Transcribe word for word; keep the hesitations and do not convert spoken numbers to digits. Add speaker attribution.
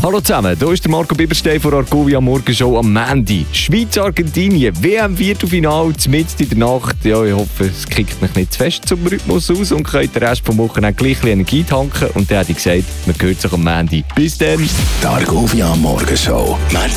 Speaker 1: Hallo zusammen, hier ist der Marco Bieberstein von Argovia Morgenshow am Mandy. Schweiz-Argentinien, W M-Viertelfinale, mitten in der Nacht. Ja, ich hoffe, es kickt mich nicht zu fest zum Rhythmus aus und könnt den Rest vom Wochenende gleich ein bisschen Energie tanken. Und dann hätte ich gesagt, man hört sich am Mandy. Bis dann.
Speaker 2: Die Argovia Morgenshow.